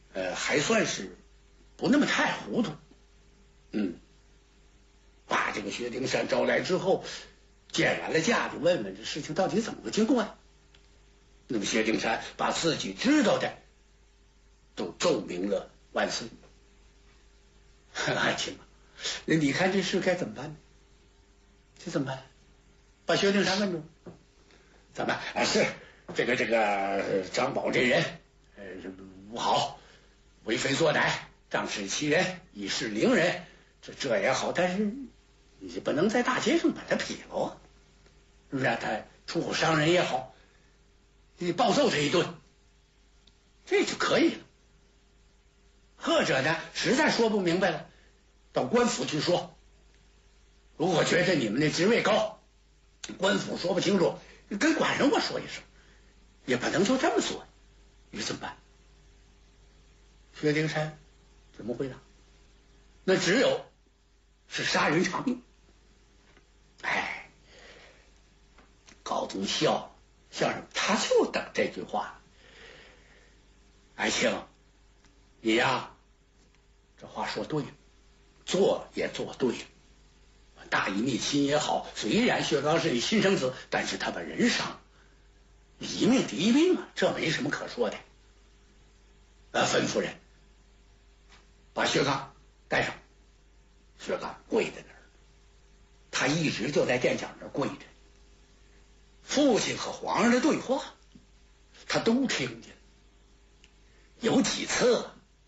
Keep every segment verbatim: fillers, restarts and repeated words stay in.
呃，还算是不那么太糊涂。嗯，把这个薛丁山招来之后，见完了架，就问问这事情到底怎么个经过呀？那么薛丁山把自己知道的都奏明了万岁。爱卿啊，那你看这事该怎么办呢？这怎么办？把薛丁山问住。怎么啊？是这个这个张宝这人，呃，不好，为非作歹，仗势欺人，以势凌人。这这也好，但是你不能在大街上把他撇了啊，是不是？他出口伤人也好，你暴揍他一顿，这就可以了。或者呢，实在说不明白了，到官府去说。如果觉得你们那职位高，官府说不清楚，跟管人我说一声，也不能就这么说。你怎么办？薛丁山怎么回答？那只有是杀人偿命。哎，高宗笑笑什么？他就等这句话。爱卿，你呀，这话说对了，做也做对了。大义灭亲也好，虽然薛刚是你亲生子，但是他把人伤，一命抵一命啊，这没什么可说的。呃，吩咐人把薛刚带上。薛刚跪在那儿，他一直就在殿角那儿跪着。父亲和皇上的对话，他都听见。有几次，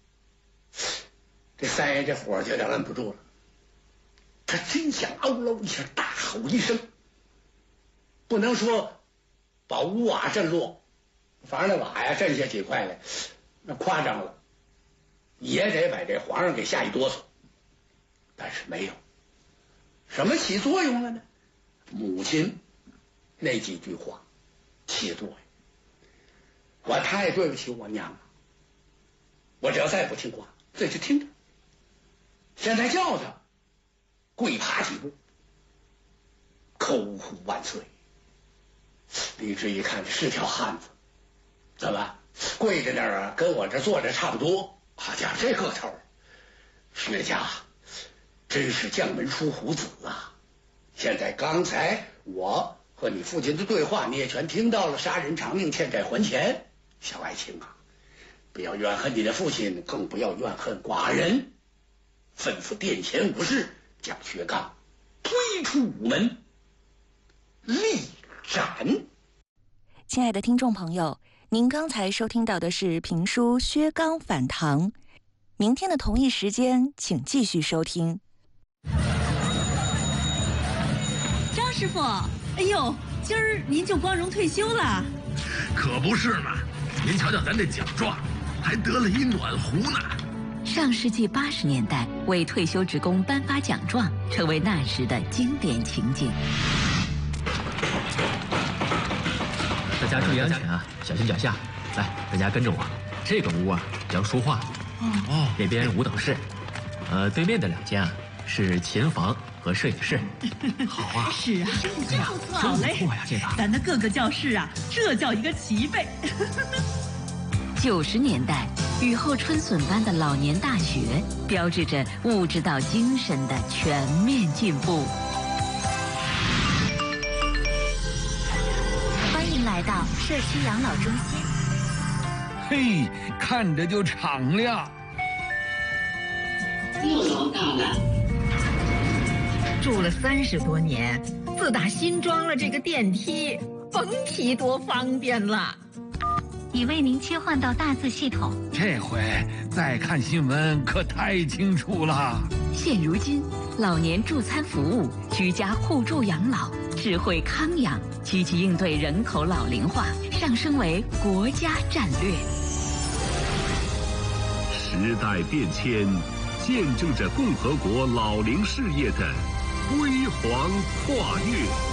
这三爷这火就有点摁不住了。他真想嗷喽一下大吼一声，不能说把屋瓦震落，反正那瓦呀震下几块来，那夸张了，也得把这皇上给吓一哆嗦。但是没有，什么起作用了呢？母亲那几句话起作用。我太对不起我娘了，我只要再不听话，这就听着。现在叫他跪爬几步，口呼万岁。李治一看是条汉子，怎么跪在那儿啊？跟我这坐着差不多。好家伙，这个头，薛家真是将门出虎子啊！现在刚才我和你父亲的对话，你也全听到了，杀人偿命，欠债还钱。小爱卿啊，不要怨恨你的父亲，更不要怨恨寡人。吩咐殿前武士将薛刚推出午门，力斩。 亲爱的听众朋友，您刚才收听到的是评书《薛刚反唐》，明天的同一时间请继续收听。 张师傅，哎呦，今儿您就光荣退休了？ 可不是嘛！您瞧瞧咱这奖状，还得了一暖壶呢。 上世纪八十年代，为退休职工颁发奖状，成为那时的经典情景。 大家注意安全啊，小心脚下。来，大家跟着我。这个屋啊叫书画，哦，那边舞蹈室，呃，对面的两间啊是琴房和摄影室。好啊， 是啊，真好嘞！ 不错呀，这个咱的各个教室啊，这叫一个齐备。 九十年代，雨后春笋般的老年大学，标志着物质到精神的全面进步。 欢迎来到社区养老中心。 嘿，看着就敞亮。 又老大了。 住了三十多年，自打新装了这个电梯，甭提多方便了。 已为您切换到大字系统， 这回再看新闻可太清楚了。 现如今，老年助餐服务、居家互助养老、智慧康养，积极应对人口老龄化，上升为国家战略。 时代变迁，见证着共和国老龄事业的辉煌跨越。